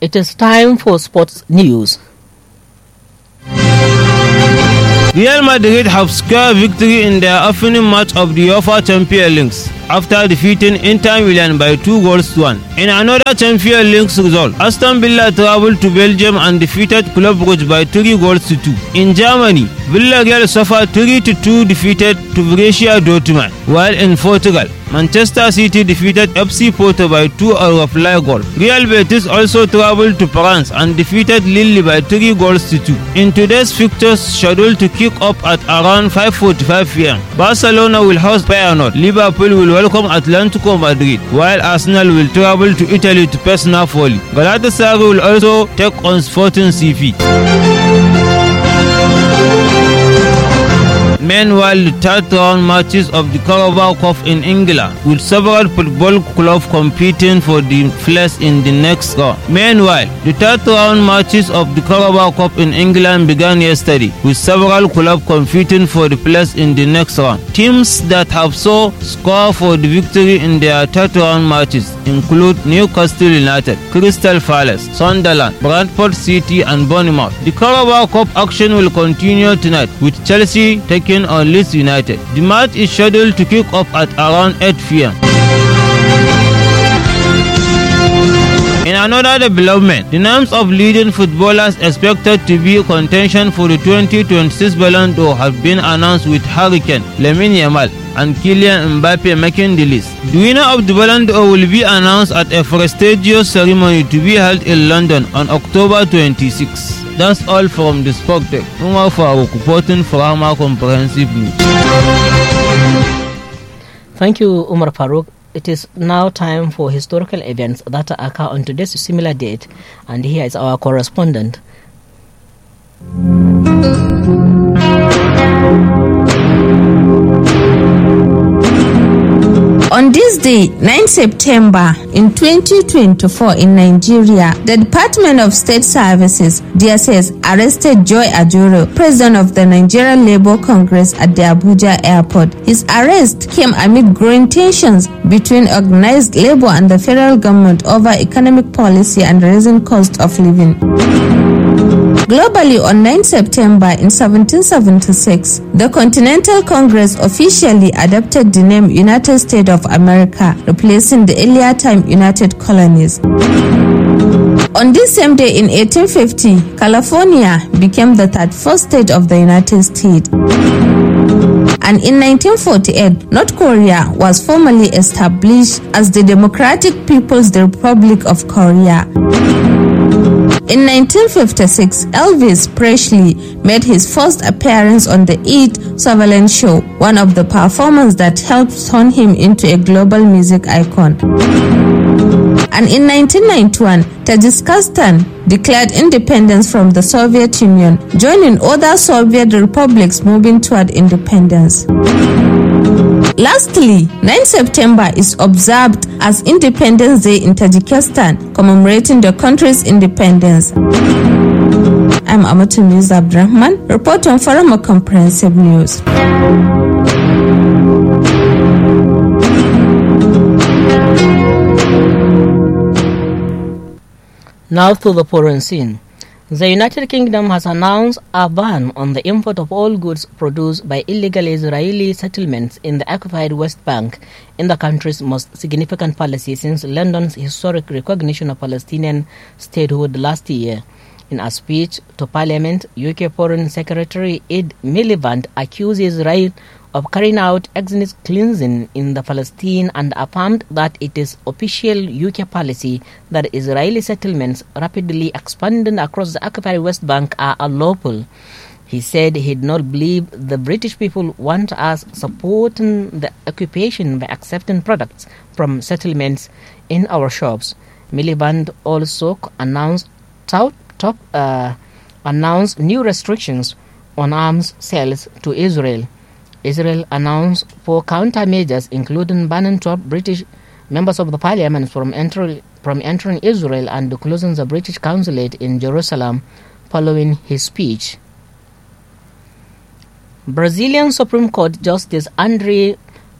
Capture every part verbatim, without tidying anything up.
It is time for sports news. Real Madrid have scored victory in their opening match of the UEFA Champions League after defeating Inter Milan by two goals to one. In another Champions League result, Aston Villa traveled to Belgium and defeated Club Brugge by three goals to two. In Germany, Villarreal suffered three to two defeated to Borussia Dortmund, while in Portugal, Manchester City defeated F C Porto by two of five goals. Real Betis also traveled to France and defeated Lille by three goals to two. In today's fixtures scheduled to kick off at around five forty-five p m, Barcelona will host Feyenoord, Liverpool will welcome Atletico Madrid, while Arsenal will travel to Italy to face Napoli. Galatasaray will also take on Sporting C P. Meanwhile, the third round matches of the Carabao Cup in England, with several football clubs competing for the place in the next round. Meanwhile, the third round matches of the Carabao Cup in England began yesterday, with several clubs competing for the place in the next round. Teams that have so scored for the victory in their third round matches include Newcastle United, Crystal Palace, Sunderland, Bradford City and Bournemouth. The Carabao Cup action will continue tonight, with Chelsea taking on Leeds United. The match is scheduled to kick off at around eight p m In another development, the names of leading footballers expected to be contention for the twenty twenty-six Ballon d'Or have been announced, with Harry Kane, Lamine Yamal and Kylian Mbappe making the list. The winner of the Ballon d'Or will be announced at a prestigious ceremony to be held in London on October twenty-sixth. That's all from the Sport Tech. Umar Farouk reporting for Hama Comprehensive News. Thank you, Umar Farouk. It is now time for historical events that occur on today's similar date, and here is our correspondent. On this day, ninth September, in twenty twenty-four in Nigeria, the Department of State Services, D S S, arrested Joy Ajuro, president of the Nigerian Labour Congress at the Abuja airport. His arrest came amid growing tensions between organized labor and the federal government over economic policy and rising cost of living. Globally, on ninth September in seventeen seventy-six, the Continental Congress officially adopted the name United States of America, replacing the earlier time United Colonies. On this same day in eighteen fifty, California became the thirty-first state of the United States. And in nineteen forty-eight, North Korea was formally established as the Democratic People's Republic of Korea. In nineteen fifty-six, Elvis Presley made his first appearance on the It Surveillance Show, one of the performances that helped turn him into a global music icon. And in nineteen ninety-one, Tajikistan declared independence from the Soviet Union, joining other Soviet republics moving toward independence. Lastly, ninth September is observed as Independence Day in Tajikistan, commemorating the country's independence. I'm Amatu News Abdurrahman, reporting for Hama Comprehensive News. Now to the foreign scene. The United Kingdom has announced a ban on the import of all goods produced by illegal Israeli settlements in the occupied West Bank, in the country's most significant policy since London's historic recognition of Palestinian statehood last year. In a speech to Parliament, U K Foreign Secretary Ed Miliband accused Israel of carrying out ethnic cleansing in the Palestine and affirmed that it is official U K policy that Israeli settlements rapidly expanding across the occupied West Bank are unlawful. He said he did not believe the British people want us supporting the occupation by accepting products from settlements in our shops. Miliband also announced top, top, uh, announced new restrictions on arms sales to Israel. Israel announced four countermeasures, including banning twelve British members of the parliament from entering, from entering Israel and closing the British consulate in Jerusalem following his speech. Brazilian Supreme Court Justice André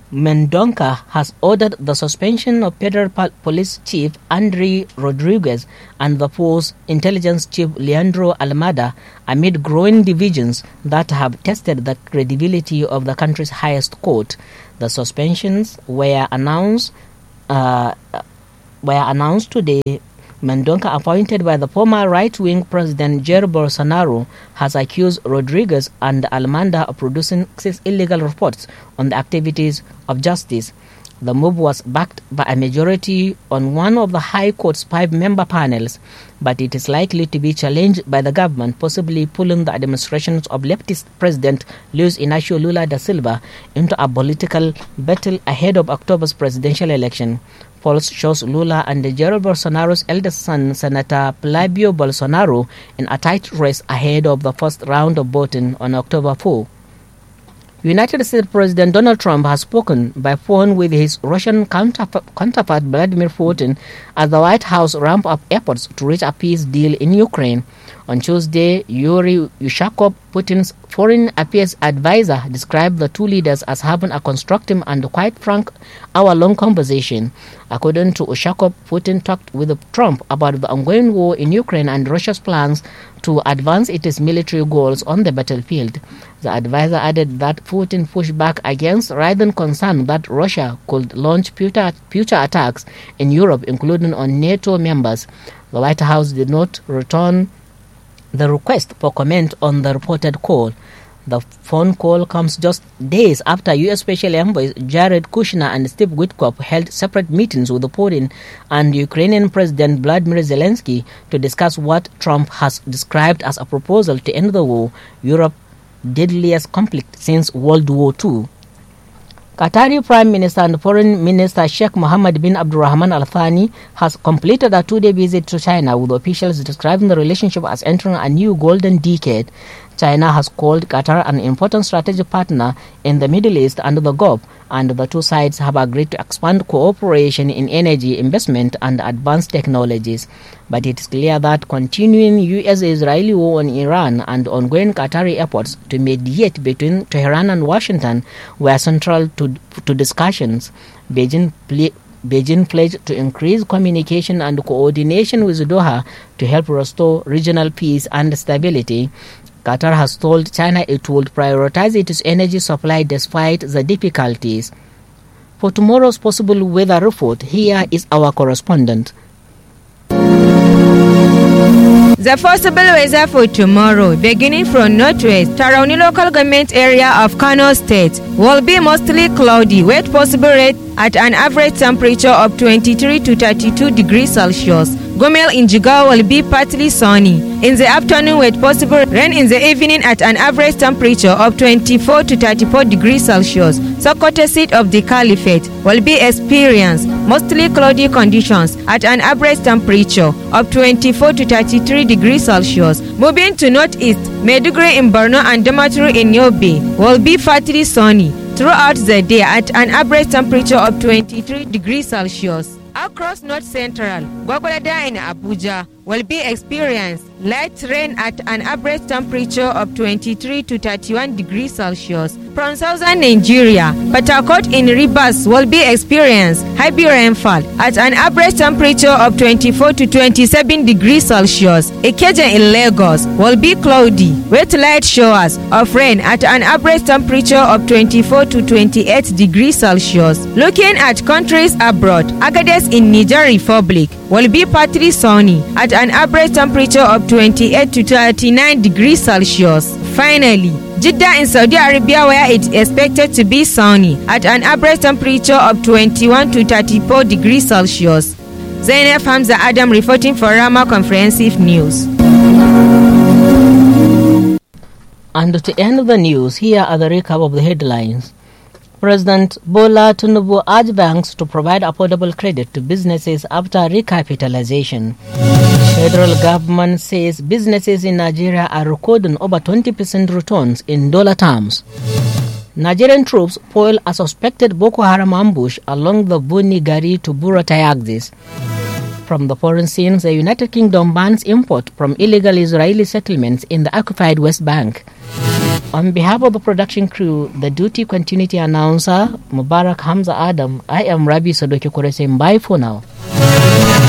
Mendonca has ordered the suspension of Federal Police Chief Andre Rodriguez and the Force Intelligence Chief Leandro Almada amid growing divisions that have tested the credibility of the country's highest court. The suspensions were announced uh, were announced today. Mendonca, appointed by the former right-wing President Jair Bolsonaro, has accused Rodriguez and Almada of producing six illegal reports on the activities of justice. The move was backed by a majority on one of the High Court's five-member panels, but it is likely to be challenged by the government, possibly pulling the administrations of leftist President Luiz Inácio Lula da Silva into a political battle ahead of October's presidential election. Polls shows Lula and Jair Bolsonaro's eldest son, Senator Flavio Bolsonaro, in a tight race ahead of the first round of voting on October fourth. United States President Donald Trump has spoken by phone with his Russian counterpart, counterpart Vladimir Putin as the White House ramped up efforts to reach a peace deal in Ukraine. On Tuesday, Yuri Ushakov, Putin's foreign affairs advisor, described the two leaders as having a constructive and quite frank hour-long conversation. According to Ushakov, Putin talked with Trump about the ongoing war in Ukraine and Russia's plans to advance its military goals on the battlefield. The advisor added that Putin pushed back against rising concern that Russia could launch future, future attacks in Europe, including on NATO members. The White House did not return the request for comment on the reported call. The phone call comes just days after U S Special Envoys Jared Kushner and Steve Witkoff held separate meetings with Putin and Ukrainian President Vladimir Zelensky to discuss what Trump has described as a proposal to end the war, Europe's deadliest conflict since World War Two. Qatari Prime Minister and Foreign Minister Sheikh Mohammed bin Abdulrahman Al Thani has completed a two-day visit to China, with officials describing the relationship as entering a new golden decade. China has called Qatar an important strategic partner in the Middle East and the Gulf, and the two sides have agreed to expand cooperation in energy, investment, and advanced technologies. But it is clear that continuing U S-Israeli war on Iran and ongoing Qatari efforts to mediate between Tehran and Washington were central to, to discussions. Beijing ple- Beijing pledged to increase communication and coordination with Doha to help restore regional peace and stability. Qatar has told China it would prioritize its energy supply despite the difficulties. For tomorrow's possible weather report, here is our correspondent. The possible weather for tomorrow, beginning from northwest, Tarauni local government area of Kano State, will be mostly cloudy with possible rain at an average temperature of twenty-three to thirty-two degrees Celsius. Gumel in Jigawa will be partly sunny in the afternoon with possible rain in the evening at an average temperature of twenty-four to thirty-four degrees Celsius. Sokoto, seat of the Caliphate, will be experience mostly cloudy conditions at an average temperature of twenty-four to thirty-three degrees Celsius. Moving to northeast, Maiduguri in Borno and Damaturu in Yobe will be partly sunny throughout the day at an average temperature of twenty-three degrees Celsius. Across North Central, Gwagwalada in Abuja will be experienced light rain at an average temperature of twenty-three to thirty-one degrees Celsius. From southern Nigeria, Port Harcourt in Rivers will be experienced heavy rainfall at an average temperature of twenty-four to twenty-seven degrees Celsius. Ikeja in Lagos will be cloudy with light showers of rain at an average temperature of twenty-four to twenty-eight degrees Celsius. Looking at countries abroad, Agadez in Niger Republic will be partly sunny at an average temperature of twenty-eight to thirty-nine degrees Celsius. Finally, Jeddah in Saudi Arabia, where it is expected to be sunny at an average temperature of twenty-one to thirty-four degrees Celsius. Zainab Hamza Adam reporting for Rama Comprehensive News. And to end the news, here are the recap of the headlines. President Bola Tinubu urged banks to provide affordable credit to businesses after recapitalization. Federal government says businesses in Nigeria are recording over twenty percent returns in dollar terms. Nigerian troops foil a suspected Boko Haram ambush along the Buni-Gari to Buratai axis. From the foreign scenes, the United Kingdom bans import from illegal Israeli settlements in the occupied West Bank. On behalf of the production crew, the duty continuity announcer, Mubarak Hamza Adam, I am Rabi Sadoki Kore saying bye for now.